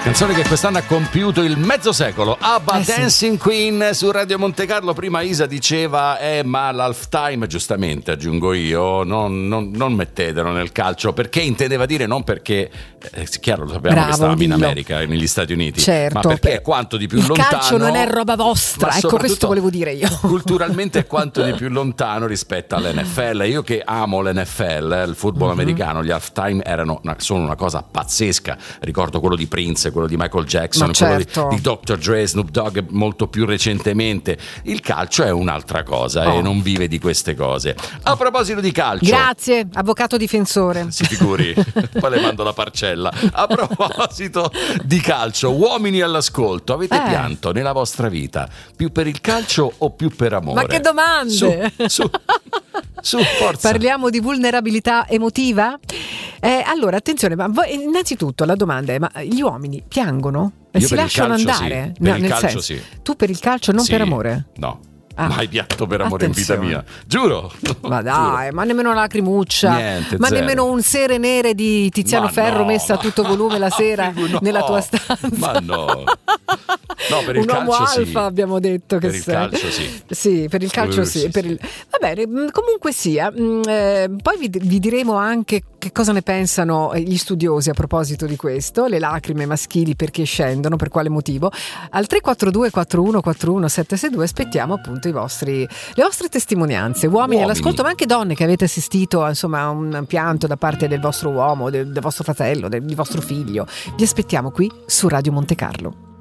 Canzone che quest'anno ha compiuto il mezzo secolo. ABBA, Dancing Queen su Radio Monte Carlo. Prima Isa diceva ma l'halftime, giustamente aggiungo io, non mettetelo nel calcio, perché intendeva dire non perché chiaro, lo sappiamo. Bravo, che stavamo in America e negli Stati Uniti, certo, ma perché è quanto di più il lontano. Il calcio non è roba vostra, ecco, questo volevo dire io. Culturalmente è quanto di più lontano rispetto all'NFL. Io che amo l'NFL, il football americano, gli halftime sono una cosa pazzesca. Ricordo quello di Prince, quello di Michael Jackson, quello di Dr. Dre, Snoop Dogg molto più recentemente. Il calcio è un'altra cosa e non vive di queste cose. A proposito di calcio, grazie, avvocato difensore. Si figuri, poi le mando la parcella. A proposito di calcio, uomini all'ascolto, avete pianto nella vostra vita più per il calcio o più per amore? Ma che domande! Su, forza. Parliamo di vulnerabilità emotiva? Allora, attenzione, ma innanzitutto la domanda è: ma gli uomini piangono? Si lasciano andare? Sì. Per il calcio sì. Tu per il calcio, non per amore? No. Mai piatto per amore in vita mia, giuro. Ma dai, ma nemmeno una lacrimuccia. Niente, ma zero. Nemmeno un Sere Nere di Tiziano Ferro messa a tutto volume la sera nella tua stanza. Ma no. No, per il un uomo calcio alfa abbiamo detto che per sei. Il calcio sì. Sì, per il calcio sì. Va bene, comunque sia. Poi vi diremo anche che cosa ne pensano gli studiosi a proposito di questo, le lacrime maschili perché scendono, per quale motivo. Al 342 4141 762 aspettiamo appunto le vostre testimonianze, uomini all'ascolto, ma anche donne che avete assistito insomma a un pianto da parte del vostro uomo, del vostro fratello, del vostro figlio. Vi aspettiamo qui su Radio Monte Carlo.